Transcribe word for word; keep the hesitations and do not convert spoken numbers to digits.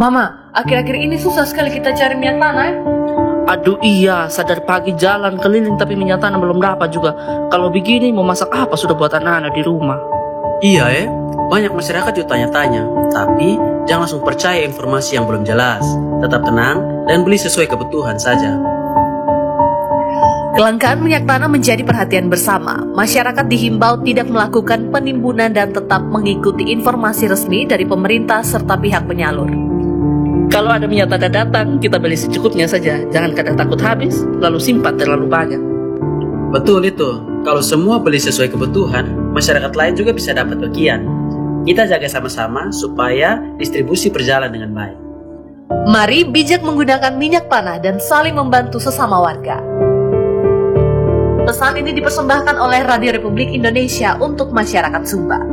Mama, akhir-akhir ini susah sekali kita cari minyak tanah. Aduh iya, sadar pagi jalan keliling tapi minyak tanah belum dapat juga. Kalau begini mau masak apa sudah buat anak-anak di rumah. Iya eh, banyak masyarakat juga tanya-tanya. Tapi jangan langsung percaya informasi yang belum jelas. Tetap tenang dan beli sesuai kebutuhan saja. Kelangkaan minyak tanah menjadi perhatian bersama. Masyarakat dihimbau tidak melakukan penimbunan dan tetap mengikuti informasi resmi dari pemerintah serta pihak penyalur. Kalau ada minyak tanah datang, kita beli secukupnya saja. Jangan kadang takut habis, lalu simpan terlalu banyak. Betul itu. Kalau semua beli sesuai kebutuhan, masyarakat lain juga bisa dapat bagian. Kita jaga sama-sama supaya distribusi berjalan dengan baik. Mari bijak menggunakan minyak tanah dan saling membantu sesama warga. Pesan ini dipersembahkan oleh Radio Republik Indonesia untuk masyarakat Sumba.